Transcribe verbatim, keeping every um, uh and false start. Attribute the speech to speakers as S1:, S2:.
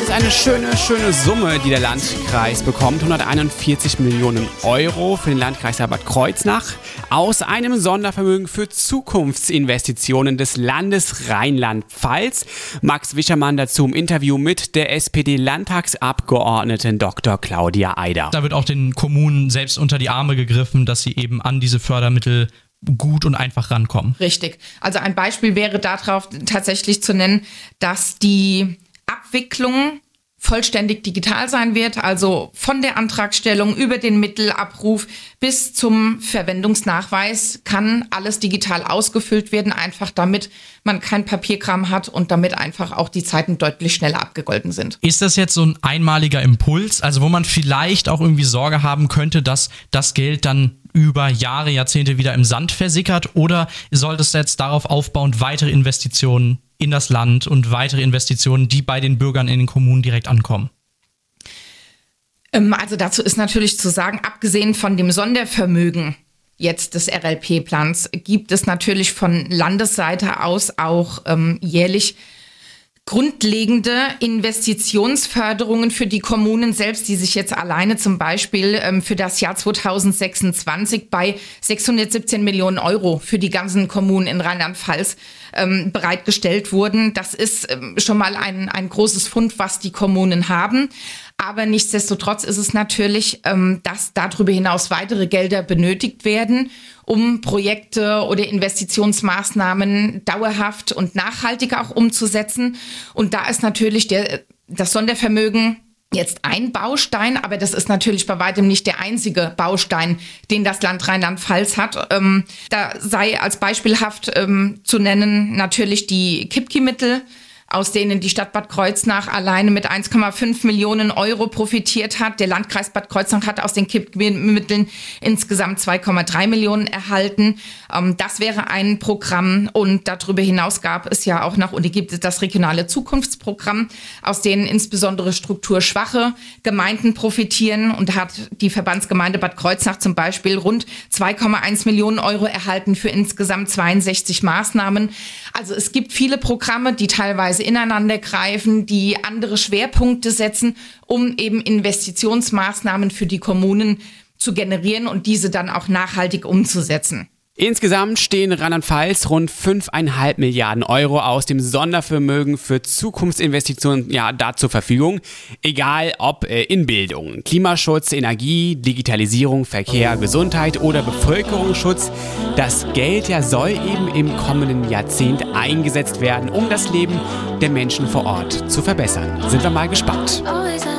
S1: ist eine schöne, schöne Summe, die der Landkreis bekommt. hunderteinundvierzig Millionen Euro für den Landkreis Bad Kreuznach aus einem Sondervermögen für Zukunftsinvestitionen des Landes Rheinland-Pfalz. Max Wischermann dazu im Interview mit der S P D-Landtagsabgeordneten Doktor Claudia Eider.
S2: Da wird auch den Kommunen selbst unter die Arme gegriffen, dass sie eben an diese Fördermittel gut und einfach rankommen.
S3: Richtig. Also ein Beispiel wäre darauf tatsächlich zu nennen, dass die Abwicklung vollständig digital sein wird, also von der Antragstellung über den Mittelabruf bis zum Verwendungsnachweis kann alles digital ausgefüllt werden, einfach damit man kein Papierkram hat und damit einfach auch die Zeiten deutlich schneller abgegolten sind.
S2: Ist das jetzt so ein einmaliger Impuls, also wo man vielleicht auch irgendwie Sorge haben könnte, dass das Geld dann über Jahre, Jahrzehnte wieder im Sand versickert, oder sollte es jetzt darauf aufbauend weitere Investitionen in das Land und weitere Investitionen, die bei den Bürgern in den Kommunen direkt ankommen?
S3: Also dazu ist natürlich zu sagen, abgesehen von dem Sondervermögen jetzt des R L P-Plans, gibt es natürlich von Landesseite aus auch ähm, jährlich grundlegende Investitionsförderungen für die Kommunen selbst, die sich jetzt alleine zum Beispiel ähm, für das Jahr zweitausendsechsundzwanzig bei sechshundertsiebzehn Millionen Euro für die ganzen Kommunen in Rheinland-Pfalz ähm, bereitgestellt wurden. Das ist ähm, schon mal ein, ein großes Fund, was die Kommunen haben. Aber nichtsdestotrotz ist es natürlich, ähm, dass darüber hinaus weitere Gelder benötigt werden, um Projekte oder Investitionsmaßnahmen dauerhaft und nachhaltig auch umzusetzen. Und da ist natürlich der, das Sondervermögen jetzt ein Baustein, aber das ist natürlich bei weitem nicht der einzige Baustein, den das Land Rheinland-Pfalz hat. Ähm, da sei als beispielhaft ähm, zu nennen natürlich die K I P K I-Mittel, aus denen die Stadt Bad Kreuznach alleine mit eins Komma fünf Millionen Euro profitiert hat. Der Landkreis Bad Kreuznach hat aus den K I P K I-Mitteln insgesamt zwei Komma drei Millionen erhalten. Ähm, das wäre ein Programm. Und darüber hinaus gab es ja auch noch, und gibt es das regionale Zukunftsprogramm, aus denen insbesondere strukturschwache Gemeinden profitieren. Und hat die Verbandsgemeinde Bad Kreuznach zum Beispiel rund zwei Komma eins Millionen Euro erhalten für insgesamt zweiundsechzig Maßnahmen. Also es gibt viele Programme, die teilweise ineinander greifen, die andere Schwerpunkte setzen, um eben Investitionsmaßnahmen für die Kommunen zu generieren und diese dann auch nachhaltig umzusetzen.
S1: Insgesamt stehen Rheinland-Pfalz rund fünf Komma fünf Milliarden Euro aus dem Sondervermögen für Zukunftsinvestitionen ja, da zur Verfügung. Egal ob äh, in Bildung, Klimaschutz, Energie, Digitalisierung, Verkehr, Gesundheit oder Bevölkerungsschutz. Das Geld ja soll eben im kommenden Jahrzehnt eingesetzt werden, um das Leben der Menschen vor Ort zu verbessern. Sind wir mal gespannt.